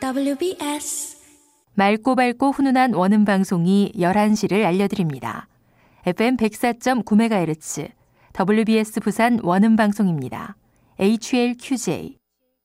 WBS 맑고 밝고 훈훈한 원음 방송이 11시를 알려드립니다. FM 104.9MHz WBS 부산 원음 방송입니다. HLQJ